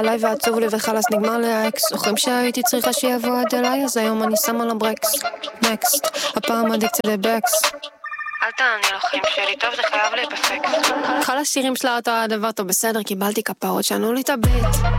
עליי ועצוב לי וחלס נגמר לי האקס. זוכרים שהייתי צריכה שיבוא עד אליי, אז היום אני שם על הברקס. נקסט, הפעם אדיקציה לבקס. אל תעני לחיים שלי, טוב זה חייב להיפסק. חלס שירים שלה אותו הדבר טוב בסדר, קיבלתי כפרות שענו לי את הביט.